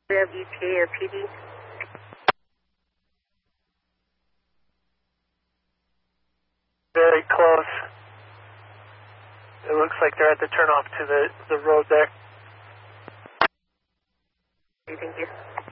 We have ETA or PD. Very close. It looks like they're at the turnoff to the road there. Thank you.